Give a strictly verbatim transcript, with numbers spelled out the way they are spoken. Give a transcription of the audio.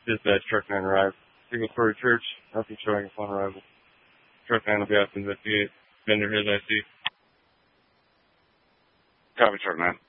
Dispatch, Truck nine arrived. Single story church, nothing showing upon arrival. Truck nine will be asked to investigate. Vendor his I C. Copy, Truck nine.